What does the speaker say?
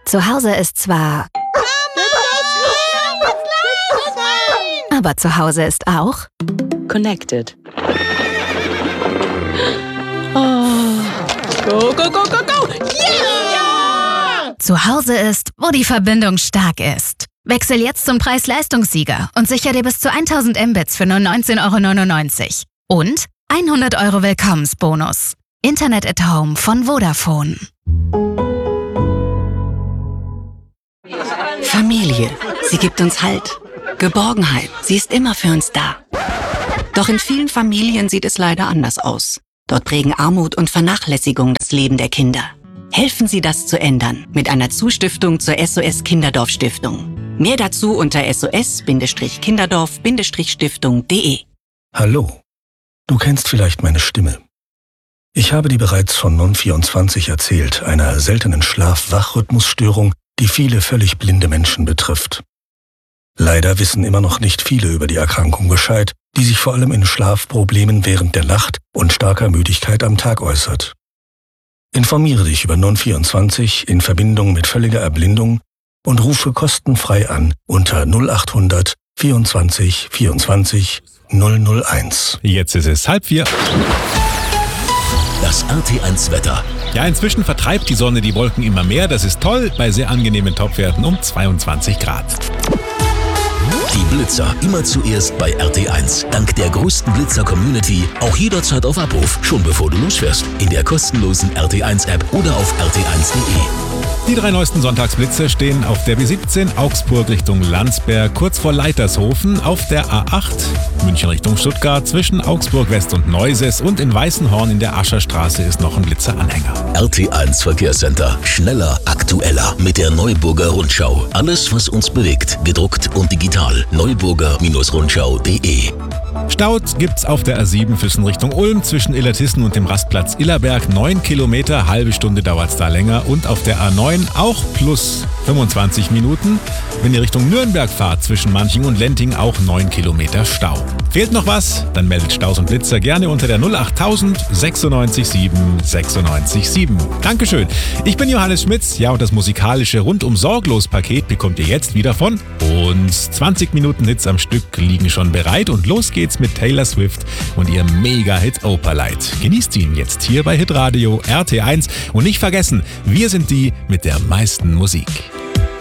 Zu Hause ist zwar... Aber zu Hause ist auch... Connected. Oh. Go, go, go, go, go! Yeah! Zu Hause ist, wo die Verbindung stark ist. Wechsel jetzt zum Preis-Leistungssieger und sichere dir bis zu 1000 Mbits für nur 19,99 € und 100 € Willkommensbonus. Internet at Home von Vodafone. Familie, sie gibt uns Halt. Geborgenheit, sie ist immer für uns da. Doch in vielen Familien sieht es leider anders aus. Dort prägen Armut und Vernachlässigung das Leben der Kinder. Helfen Sie, das zu ändern mit einer Zustiftung zur SOS Kinderdorf Stiftung. Mehr dazu unter sos-kinderdorf-stiftung.de. Hallo, du kennst vielleicht meine Stimme. Ich habe dir bereits von Non24 erzählt, einer seltenen Schlaf-Wach-Rhythmusstörung, die viele völlig blinde Menschen betrifft. Leider wissen immer noch nicht viele über die Erkrankung Bescheid, die sich vor allem in Schlafproblemen während der Nacht und starker Müdigkeit am Tag äußert. Informiere dich über Non24 in Verbindung mit völliger Erblindung und rufe kostenfrei an unter 0800 24 24 001. Jetzt ist es 3:30. Das RT1 Wetter. Ja, inzwischen vertreibt die Sonne die Wolken immer mehr. Das ist toll, bei sehr angenehmen Topwerten um 22 Grad. Die Blitzer immer zuerst bei RT1. Dank der größten Blitzer-Community auch jederzeit auf Abruf, schon bevor du losfährst. In der kostenlosen RT1-App oder auf rt1.de. Die 3 neuesten Sonntagsblitze stehen auf der B17 Augsburg Richtung Landsberg, kurz vor Leitershofen, auf der A8 München Richtung Stuttgart, zwischen Augsburg West und Neuses und in Weißenhorn in der Ascherstraße ist noch ein Blitzeranhänger. RT1 Verkehrscenter. Schneller, aktueller mit der Neuburger Rundschau. Alles, was uns bewegt, gedruckt und digital. Neuburger-Rundschau.de. Staut gibt's auf der A7 Füssen Richtung Ulm zwischen Illertissen und dem Rastplatz Illerberg. 9 Kilometer, halbe Stunde dauert's da länger. Und auf der A9 auch plus 25 Minuten. Wenn ihr Richtung Nürnberg fahrt, zwischen Manching und Lenting auch 9 Kilometer Stau. Fehlt noch was? Dann meldet Staus und Blitzer gerne unter der 08000 96 7 96 7. Dankeschön. Ich bin Johannes Schmitz. Ja, und das musikalische Rundum-Sorglos-Paket bekommt ihr jetzt wieder von uns. 20 Minuten Hits am Stück liegen schon bereit und los geht's mit Taylor Swift und ihrem Mega-Hit Opalite. Genießt ihn jetzt hier bei Hitradio RT1 und nicht vergessen, wir sind die mit der meisten Musik.